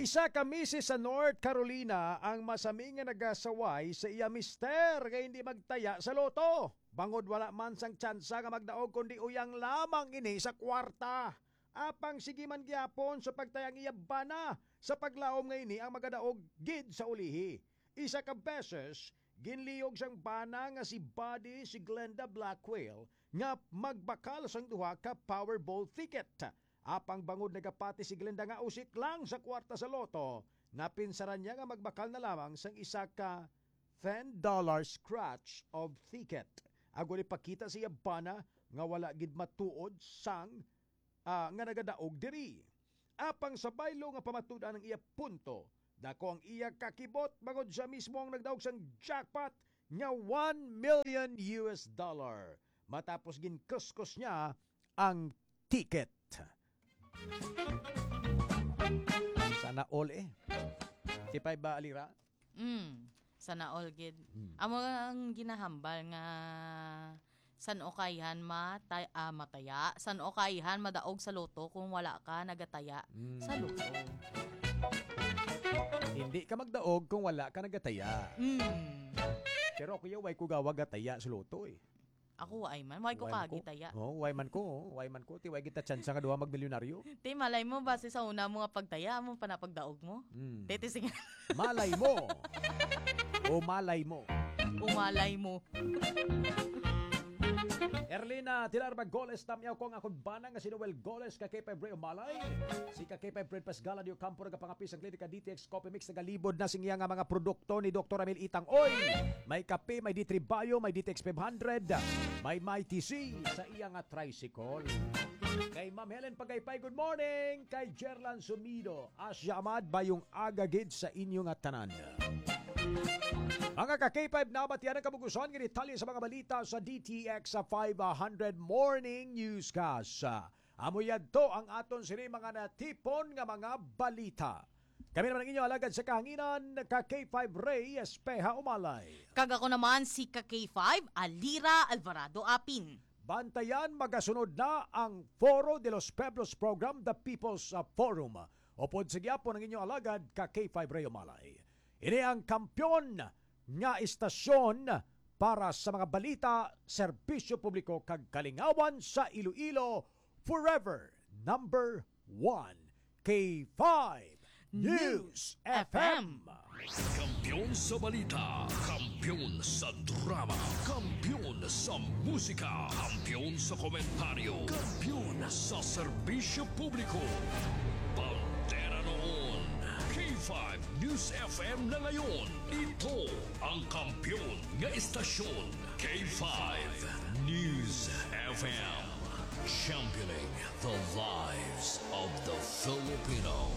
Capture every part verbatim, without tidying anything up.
Isa ka misis sa North Carolina ang masami nga nagasaway sa iya mister kay hindi magtaya sa loto. Bangod wala man sang tsansa nga magdaog kundi uyang lamang ini sa kwarta. Apang sige man gyapon sa pagtayang iya bana sa paglaom nga ini ang magadaog gid sa ulihi. Isa ka beses ginliyog sang bana nga si Buddy si Glenda Blackwell nga magbakal sang duha ka Powerball ticket. Apang bangod nagapati si Glenda nga usik lang sa kwarta sa loto, napinsaran niya nga magbakal na lamang sang isa ka ten dollar scratch of ticket. Ago ni pakita siya bana nga wala gid matuod sang uh, nga nagadaog diri. Apang sa baylo nga pamatudan ng iya punto, dako ang iya kakibot bangod siya mismo ang nagdaog sang jackpot nga one million U S dollar. Matapos ginkuskus niya ang ticket. Sana all eh. Tipay ba alira? Mm, sana all gid. Mm. Amo ang ginahambal nga san okayhan matay ah, mataya, san okayhan madaog sa loto kung wala ka nagataya mm. sa loto. Hindi ka magdaog kung wala ka nagataya. Mm. Pero kuya way ko gawa gataya sa loto eh. Ako ay man, way ko kagitaya. Oh, way man ko, oh. way man ko, ti way kita chance nga duha magmilyonaryo. Ti malay mo base sa una mo nga pagtaya mo panapagdaog mo. Mm. Tete sing. Malay mo. O malay mo. Umalay mo. Erlina, tilar ba goles tamyaw ko nga akong banang nga si Noel Goles kakipay Breo Malay. Si kakipay Fred Pasgala diyo kampo nagapangapis ang klinika D T X Coffee Mix nagalibod na singya nga mga produkto ni Doctor Amil Itang Oy. May kape, may D three Bio, may D T X five hundred, may Mighty C sa iya nga tricycle. Kay Ma'am Helen Pagaypay, good morning. Kay Jerlan Sumido, Asya Ahmad bayong agagid sa inyo nga tanan. Mga ka K five na batiyan ang kabugusan ng detalye sa mga balita sa D T X five hundred Morning Newscast. Amoyad to ang aton sini mga natipon nga mga balita. Kami naman ang inyo alagad sa kahanginan, ka K five Ray Espeha Umalay. Kaga ko naman si ka K five Alira Alvarado Apin. Bantayan magasunod na ang Foro de los Pueblos Program, the People's Forum. Upod sa gyapon ang inyo alagad, ka K five Ray Umalay. Ini ang kampyon nga istasyon para sa mga balita, serbisyo publiko kag kalingawan sa Iloilo, forever number one, K five News F M. Kampiyon sa balita, kampiyon sa drama, kampiyon sa musika, kampiyon sa komentaryo, kampiyon sa serbisyo publiko. Pantera noon, K five News F M na ngayon. Ito ang kampiyon nga istasyon. K five News F M. Championing the lives of the Filipino.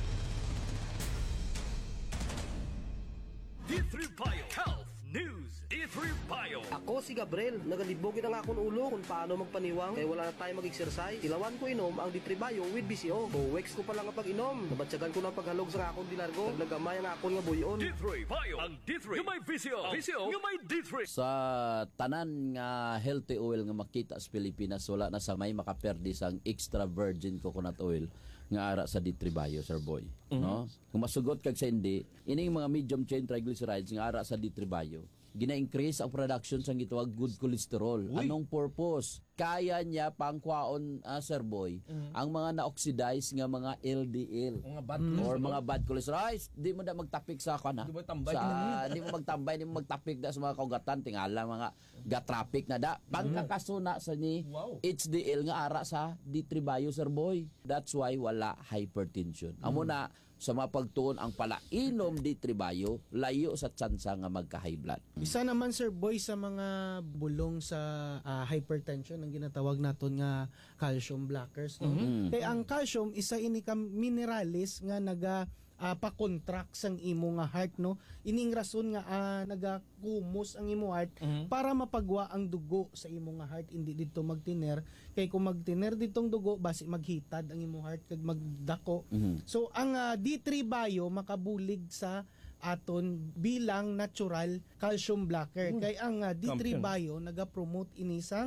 D three Bio Health News. D three Bio. Ako si Gabriel, nagalibogin ang akong ulo kung paano magpaniwang kaya wala na tayo mag-exercise. Tilawan ko inom ang D three Bio with B C O. Buwex ko pa lang ang pag-inom. Nabatsagan ko ng paghalog sa akong dilargo. Naglagamay ang akong nga buyon. D three Bio. Ang D three. Yung may B C O. B C O. Yung may D three. Sa tanan nga healthy oil nga makita sa Pilipinas, wala na sa may makaperdi sang extra virgin coconut oil nga ara sa D three Bio, Sir Boy. Mm-hmm. No? Kung masugot kag sa hindi, ining mga medium chain triglycerides nga ara sa D three Bio, gina-increase ang production sa gitawag good cholesterol. Uy. Anong purpose? Kaya niya pangkwaon, uh, Sir Boy, mm-hmm. ang mga na-oxidize nga mga L D L mga bad mm-hmm. or mga bad cholesterol. Ay, di mo na magtapik sa kana. Di mo tambay. Sa, di mo magtambay, di mo magtapik da sa mga kaugatan. Tingala mga ga-traffic na da. Pagkakasuna sa ni wow. H D L nga ara sa D three Bio, Sir Boy. That's why wala hypertension. Mm-hmm. Amo na, sa mapagtuon ang palainom D three Bio, layo sa tsansa nga magka-high blood. Isa naman, Sir Boy, sa mga bulong sa uh, hypertension ang ginatawag naton nga calcium blockers. No? Mm-hmm. Kaya ang calcium, isa ini ka mineralis nga naga uh, pa-contract sang imo nga heart. No? Ining rason nga uh, nagakumos ang imo heart mm-hmm. para mapagwa ang dugo sa imo nga heart. Hindi dito magtiner. Kaya kung magtiner ditong dugo, basi maghitad ang imo heart kag magdako. Mm-hmm. So ang uh, D three Bio makabulig sa aton bilang natural calcium blocker. Mm. Kay ang uh, D three Bio naga-promote inisang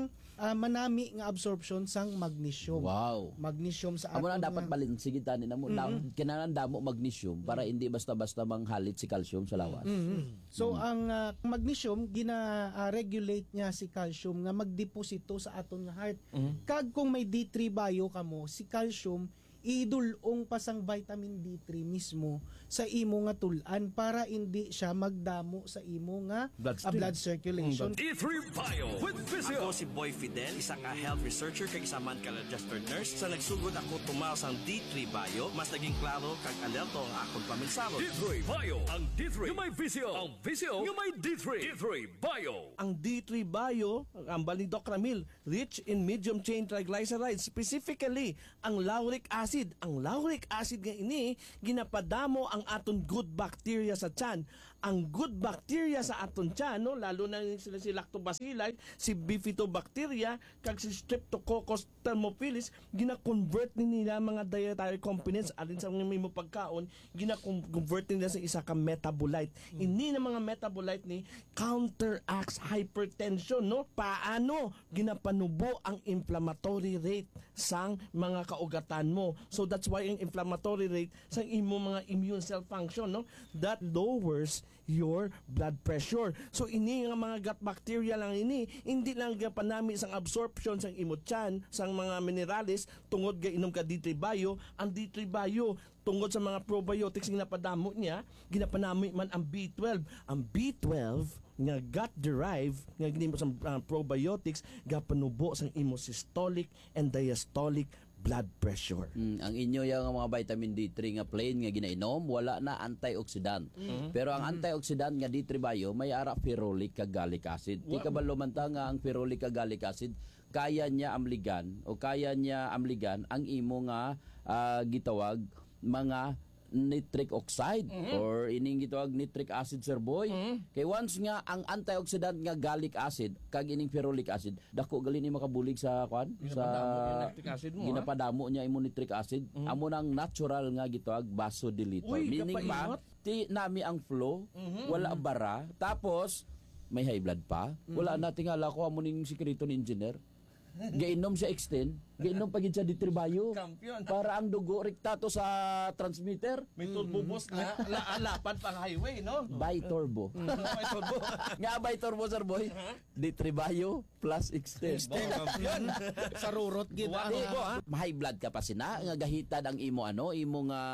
ah, manami nga absorption sang magnesium. Wow. Magnesium sa Amo na aton dapat nga- balansigin tani na mo. Mm-hmm. Kinahanglan damo magnesium para hindi basta-basta manghalit si calcium sa lawas. So ang ah, magnesium gina-regulate niya si calcium nga magdeposito sa aton nga heart. Kag kung may D three bio kamo, si calcium idulong pa sang vitamin D three mismo sa imo nga tulan para hindi siya magdamo sa imo nga ah, blood circulation. D three Bio with Visio. Ako si Boy Fidel, isa ka health researcher kag isa man ka registered nurse. Sa nagsugod ako tumaw sang D three Bio, mas naging klaro kag alerto ang akong paminsalo. D three Bio. Ang D three yung may Visio. Ang Visio yung may D three. D three Bio. Ang D three Bio, ang bali Doc Ramil, rich in medium chain triglycerides, specifically ang lauric acid. Ang lauric acid nga ini ginapadamo ang aton good bacteria sa tiyan. Ang good bacteria sa aton tiyan, no, lalo na sila si Lactobacilli, si Bifidobacteria, kag si Streptococcus thermophilus, gina-convert ni nila mga dietary components alin sa mga may mo pagkaon, gina-convert nila sa isa ka metabolite. Ini na mga metabolite ni counteracts hypertension, no? Paano ginapanubo ang inflammatory rate sang mga kaugatan mo? So that's why ang inflammatory rate sang imo mga immune cell function, no, that lowers your blood pressure. So ini nga mga gut bacteria lang ini, hindi lang gapanami sang absorption sang imo tiyan sang mga minerales tungod ga inom ka D three Bio. Ang D three Bio tungod sa mga probiotics nga napadamo niya, ginapanami man ang B twelve. Ang B twelve nga gut derived nga ginimo sa uh, probiotics gapanubo sang imo systolic and diastolic blood pressure. Mm, ang inyo yung mga vitamin D three nga plain nga ginainom, wala na antioxidant. Pero ang antioxidant nga D three Bio may ara ferulic kag gallic acid. Di ka ba lumanta nga ang ferulic kag gallic acid kaya niya amligan o kaya niya amligan ang imo nga ah, gitawag mga nitric oxide or ining gitawag nitric acid, sir boy. Kay once nga ang antioxidant nga gallic acid kag ining ferulic acid dako gali ni makabulig sa kwan sa yung nitric acid mo, ginapadamo niya imo nitric acid amo nang natural nga gitawag vasodilator. Uy, Meaning kapaingot. pa ti nami ang flow, wala bara, tapos may high blood pa. Wala na tingala ko amo ning sikreto ni engineer. Gainom siya extend, gainom pagid siya D three Bio. Kampiyon. Para ang dugo rektato sa transmitter. May turbo boost na la, lapad pang highway, no? By turbo. May turbo. Nga by turbo, sir boy. D three Bio plus extend. Kampiyon. Sa rurot gid Buwan ang mo, ha? High blood ka pa sina nga gahitad ang imo ano, imo nga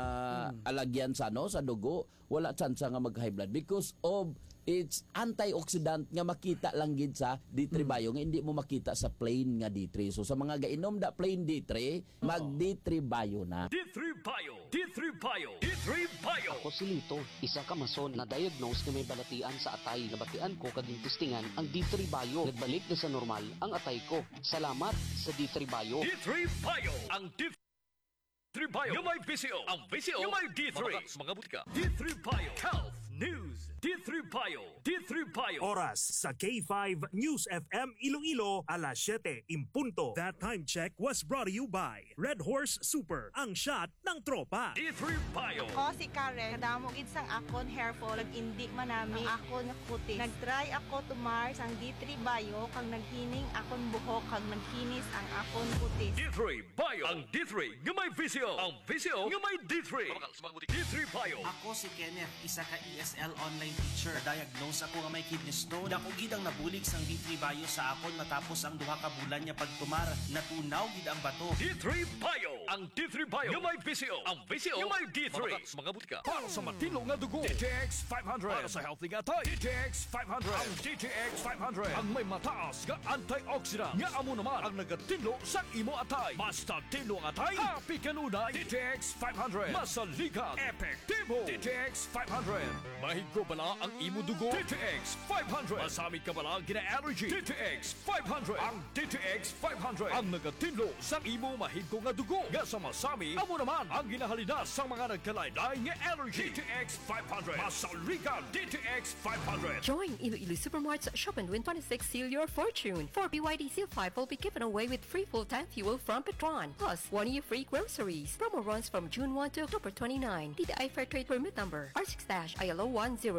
alagyan sa ano sa dugo, wala tsansa nga mag high blood because of its antioxidant nga makita lang gid sa D three Bio nga hindi mo makita sa plain nga D three. So sa mga gainom da plain D three, mag D three Bio na. D three Bio. D three Bio. D three Bio. Ako si Lito, isa ka mason na diagnose na may balatian sa atay. Nabatian ko kaging testingan ang D three Bio. Nagbalik na sa normal ang atay ko. Salamat sa D three Bio. D three Bio. Ang D three Bio. Yung may Visio. Ang Visio. Yung may D three. Mga butika. D three Bio. Health News. D three Bio. D three Bio. Oras sa K five News F M Iloilo, alas siyete impunto. That time check was brought to you by Red Horse Super, ang shot ng tropa. D three Bio. Ako si Karen, kadamo gid sang akon hair fall, nag-indi manami ang akon nga kutis. Nag-try ako tumar sang D three Bio kang naghining akon buhok kang naghinis ang akon kutis. D three Bio. Ang D three nga may Visio. Ang Visio nga may D three. D three Bio. Ako si Kenneth, isa ka E S L online teacher. Diagnose ako nga may kidney stone. Dako gid ang nabulig sang D three Bio sa akon matapos ang duha ka bulan niya pagtumar. Natunaw gid ang bato. D three Bio. Ang D three Bio. Yung may Visio. Ang Visio. Yung may D three. Mga butika. Para sa matino nga dugo. D T X five hundred. Para sa healthy nga tay. D T X five hundred. Ang D T X five hundred. Ang may mataas nga antioxidant. Nga amo naman ang nagatinlo sa imo atay. Basta tinlo ang atay. Happy kanunay. D T X five hundred. Masaligan. Epektibo. D T X five hundred. Mahigko bala ang imo dugo. D T X five hundred. Masamit ka bala gina-allergy. D T X five hundred. Ang D T X five hundred. Ang nagatinlo sa imo mahigko nga dugo. Nga sa masami, amo naman ang ginahalina sa mga nagkalaylay nga allergy. D T X five hundred. Masaligan. D T X five hundred. Join Iloilo Supermart's Shop and Win twenty-six Seal Your Fortune. For B Y D Seal five will be given away with free full-time fuel from Petron. Plus, one year free groceries. Promo runs from June first to October twenty-ninth. D T I Fair Trade Permit Number R six I L O one zero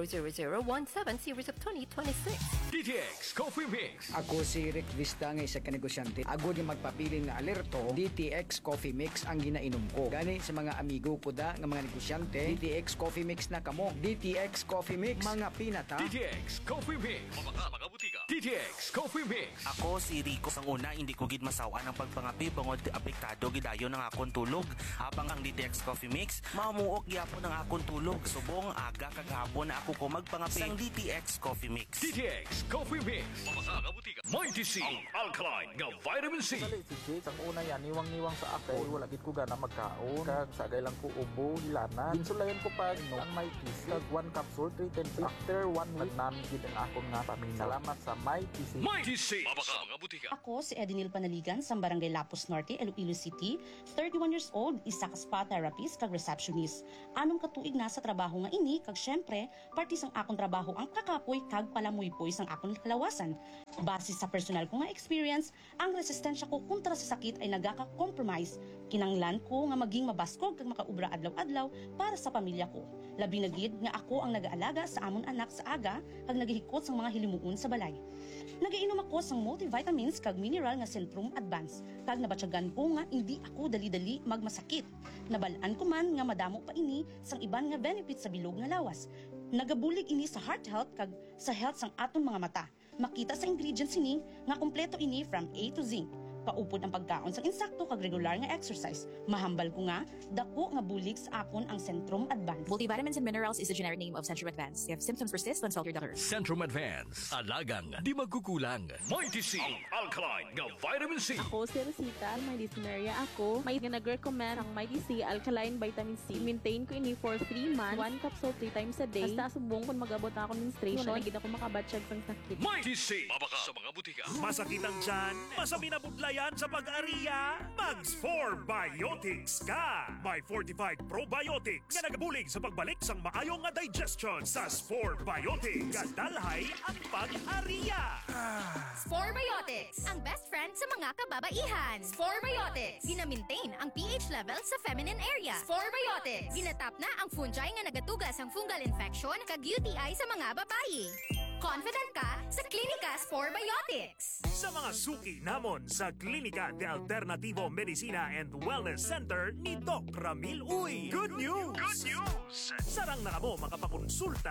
zero zero one seven series of twenty twenty-six. D T X Coffee Mix. Ako si Rick Vista nga isa ka negosyante. Agod yung magpapiling na alerto, D T X Coffee Mix ang ginainom ko. Gani sa mga amigo ko da nga mga negosyante, D T X Coffee Mix na kamo. D T X Coffee Mix, mga pinata. D T X Coffee Mix. Mabaka, mga butika. D T X Coffee Mix. Ako si Rico sang una hindi ko gid masawa ng pagpangapi bangod apektado gidayon ng akong tulog. Habang ang D T X Coffee Mix mamuok gyapon ng akong tulog. Subong aga kagahapon na ako ko magpangapi sang D T X Coffee Mix. D T X Coffee Mix. Mabaka, mga butika. Mighty C. Ang alkaline nga vitamin C. Dali si Jake, ang una yan, niwang-niwang sa akay, wala gid ko gana magkaon. Kag sagay lang ko ubo, hilanan. Ginsulayan ko pa no, ang may T C. Kag one capsule, three ten C. After one week, namin gid ang akong nga paminaw. Salamat sa may T C. Mighty C. Mabaka, mga butika. Ako si Edinil Panaligan sa Barangay Lapus Norte, Iloilo City, thirty-one years old, isa ka spa therapist kag receptionist. Anong katuig na sa trabaho nga ini kag syempre, parte sang akong trabaho ang kakapoy kag palamuypoy sang akong kalawasan. Base sa personal ko nga experience, ang resistensya ko kontra sa sakit ay nagaka-compromise. Kinanglan ko nga maging mabaskog kag makaubra adlaw-adlaw para sa pamilya ko. Labi na gid nga ako ang nag-aalaga sa amon anak sa aga kag nagihikot sang mga hilimuon sa balay. Nagainom ako sang multivitamins kag mineral nga Centrum Advance. Kag nabatyagan ko nga hindi ako dali-dali magmasakit. Nabalaan ko man nga madamo pa ini sang iban nga benefits sa bilog nga lawas. Nagabulig ini sa heart health kag sa health sang aton mga mata. Makita sa ingredients ini nga kompleto ini from A to Z. Paupod ang pagkaon sa insakto kag regular nga exercise. Mahambal ko nga, dako nga bulig sa akon ang Centrum Advance. Multivitamins and minerals is the generic name of Centrum Advance. If symptoms persist, consult your doctor. Centrum Advance. Alagang di magkukulang. Mighty C. Ang alkaline nga vitamin C. Ako si Rosita, may dysuria ako. May nag-recommend ang Mighty C Alkaline Vitamin C. Maintain ko ini for three months. One capsule three times a day. Hasta subong kung mag-abot na ako menstruation. Nagid ako makabatsyag sang sakit. Mighty C. Mabaka sa mga butika. Masakit ang tiyan, masami na budlayan sa pag-ariya, Mags four Biotics ka! May fortified probiotics nga nagabulig sa pagbalik sang maayong nga digestion sa four Biotics. Kadalhay ang pag-ariya! Spore Biotics, ang best friend sa mga kababaihan. Spore Biotics, gina-maintain ang pH level sa feminine area. Spore Biotics, ginatap na ang fungi nga nagatugas ang fungal infection kag U T I sa mga babayi. Confident ka sa Klinika Spore Biotics. Sa mga suki namon sa Klinika de Alternativo Medicina and Wellness Center ni Doc Ramil Uy. Good news! Good news! Sarang na mo makapakonsulta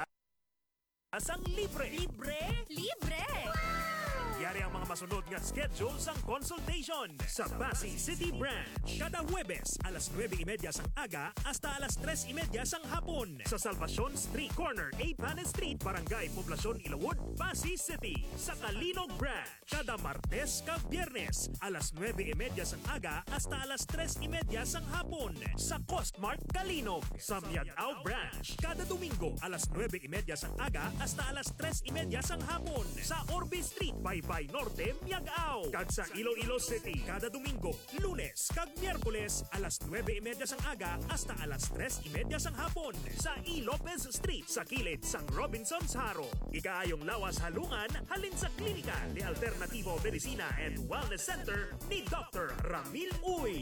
sang libre. Libre? Libre! Yari ang mga masunod nga schedule sang consultation sa Pasig City Branch. Kada Huwebes, alas nueve y media sang aga hasta alas tres y media sang hapon sa Salvacion Street Corner, A. Panes Street, Barangay Poblacion, Ilawod, Pasig City. Sa Kalinog Branch, kada Martes kag Biyernes, alas nueve y media sang aga hasta alas tres y media sang hapon sa Costmart Kalinog. Sa Miagao Branch, kada Domingo, alas nueve y media sang aga hasta alas tres y media sang hapon sa Orbe Street, Baybay Norte, Miagao. Kag sa Iloilo City, kada Domingo, Lunes kag Miyerkules, alas nueve y media sang aga hasta alas tres y media sang hapon sa E. Lopez Street sa kilid sang Robinson's Haro. Ikaayong lawas halungan halin sa Klinika de Alternativo Medicina and Wellness Center ni Doctor Ramil Uy.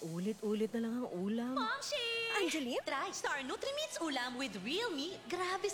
Paulit-ulit na lang ang ulam. Momshi! Angeline? Try Star Nutrimits ulam with real meat. Grabe